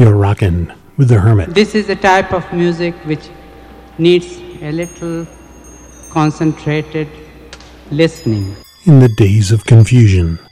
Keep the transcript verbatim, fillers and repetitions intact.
You're rockin' with the Hermit. This is a type of music which needs a little concentrated listening. In the days of confusion.